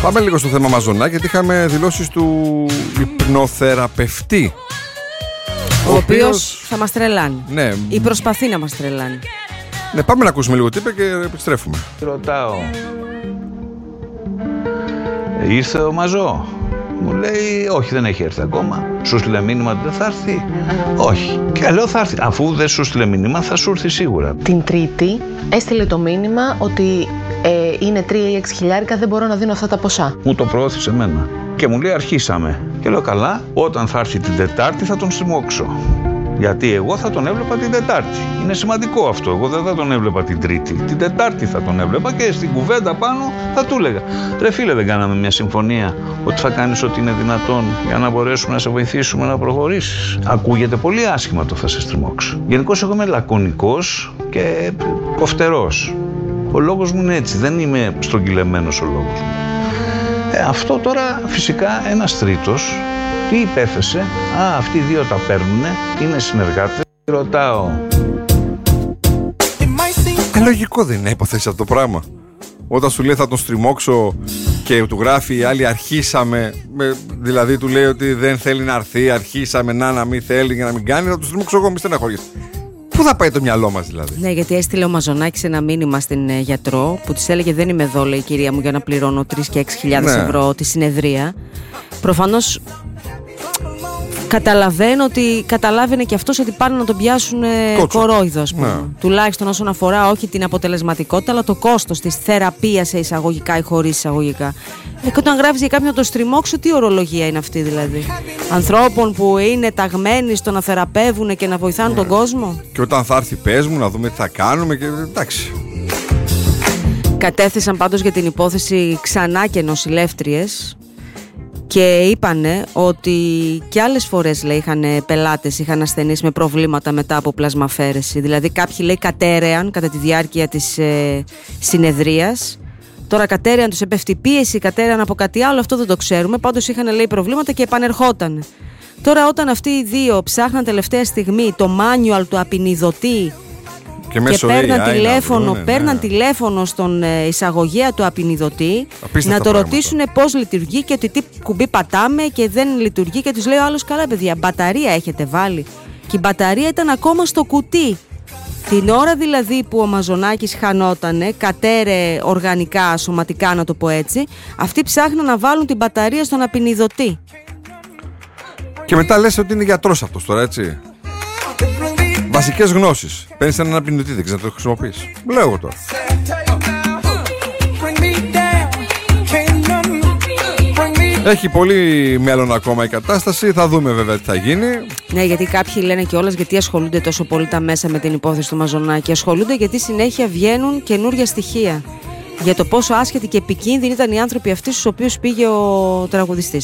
Πάμε λίγο στο θέμα Μαζονάκη, γιατί είχαμε δηλώσεις του υπνοθεραπευτή, ο οποίος θα μας τρελάνει. Ναι. Ή προσπαθεί να μας τρελάνει. Ναι, πάμε να ακούσουμε λίγο τι είπε και επιστρέφουμε. Ρωτάω, ήρθε ο Μαζό? Μου λέει, όχι, δεν έχει έρθει ακόμα. Σου στείλε μήνυμα ότι δεν θα έρθει? Όχι. Και λέω, θα έρθει. Αφού δεν σου στείλε μήνυμα, θα σου έρθει σίγουρα. Την Τρίτη έστειλε το μήνυμα ότι είναι 3 ή 6 χιλιάρικα, δεν μπορώ να δίνω αυτά τα ποσά. Μου το προώθησε εμένα. Και μου λέει, αρχίσαμε. Και λέω, καλά, όταν θα έρθει την Τετάρτη θα τον στριμώξω. Γιατί εγώ θα τον έβλεπα την Τετάρτη. Είναι σημαντικό αυτό. Εγώ δεν θα τον έβλεπα την Τρίτη. Την Τετάρτη θα τον έβλεπα και στην κουβέντα πάνω θα του έλεγα, ρε φίλε, δεν κάναμε μια συμφωνία ότι θα κάνεις ό,τι είναι δυνατόν για να μπορέσουμε να σε βοηθήσουμε να προχωρήσεις? Ακούγεται πολύ άσχημα το θα σε στριμώξω. Γενικώς εγώ είμαι λακωνικός και κοφτερός. Ο λόγος μου είναι έτσι. Δεν είμαι στρογγυλεμένος ο λόγος μου. Αυτό τώρα φυσικά ένας τρίτος τι υπέθεσε? Αυτοί οι δύο τα παίρνουνε, είναι συνεργάτες. Ρωτάω. Λογικό δεν είναι υποθέσει αυτό το πράγμα? Όταν σου λέει θα τον στριμώξω και του γράφει η άλλη αρχίσαμε, δηλαδή του λέει ότι δεν θέλει να έρθει, αρχίσαμε να μην θέλει και να μην κάνει, θα τον στριμώξω εγώ, μη στεναχωριέσαι. Πού θα πάει το μυαλό μας δηλαδή? Ναι, γιατί έστειλε ο Μαζονάκης ένα μήνυμα στην γιατρό που της έλεγε, δεν είμαι εδώ, λέει, κυρία μου, για να πληρώνω 3 και 6.000 ευρώ τη συνεδρία. Προφανώς καταλαβαίνω ότι καταλάβαινε και αυτός ότι πάνε να τον πιάσουν κορόιδο, ας πούμε. Τουλάχιστον όσον αφορά όχι την αποτελεσματικότητα, αλλά το κόστος της θεραπείας σε εισαγωγικά ή χωρίς εισαγωγικά. Και όταν γράφεις για κάποιον να το στριμώξω, τι ορολογία είναι αυτή δηλαδή? Ανθρώπων που είναι ταγμένοι στο να θεραπεύουν και να βοηθάνε τον κόσμο. Και όταν θα έρθει, πες μου, να δούμε τι θα κάνουμε και εντάξει. Κατέθεσαν πάντως για την υπόθεση ξανά και νοσηλεύτριες και είπανε ότι και άλλες φορές, λέει, είχαν πελάτες, είχαν ασθενείς με προβλήματα μετά από πλασμαφέρεση. Δηλαδή κάποιοι, λέει, κατέρεαν κατά τη διάρκεια της συνεδρίας. Τώρα κατέρεαν, τους έπεφτει πίεση, κατέρεαν από κάτι άλλο, αυτό δεν το ξέρουμε. Πάντως είχαν, λέει, προβλήματα και επανερχόταν. Τώρα όταν αυτοί οι δύο ψάχναν τελευταία στιγμή το μάνιουαλ του απεινιδωτή και παίρναν τηλέφωνο στον εισαγωγέα του απεινιδωτή να το ρωτήσουν πώς λειτουργεί και ότι τι κουμπί πατάμε και δεν λειτουργεί, και τους λέει ο άλλος, καλά παιδιά, μπαταρία έχετε βάλει? Και η μπαταρία ήταν ακόμα στο κουτί. Την ώρα δηλαδή που ο Μαζονάκης χανότανε, κατέρε οργανικά, σωματικά να το πω έτσι, αυτοί ψάχναν να βάλουν την μπαταρία στον απεινιδωτή. Και μετά λες ότι είναι γιατρός αυτός τώρα, έτσι. Βασικές γνώσεις. Παίρνεις έναν απεινιδωτή, δεν ξέρεις να το χρησιμοποιείς. Λέω εγώ τώρα. Έχει πολύ μέλλον ακόμα η κατάσταση. Θα δούμε βέβαια τι θα γίνει. Ναι, γιατί κάποιοι λένε κιόλας γιατί ασχολούνται τόσο πολύ τα μέσα με την υπόθεση του Μαζονάκη. Ασχολούνται γιατί συνέχεια βγαίνουν καινούρια στοιχεία για το πόσο άσχετοι και επικίνδυνοι ήταν οι άνθρωποι αυτοί στους οποίους πήγε ο τραγουδιστής.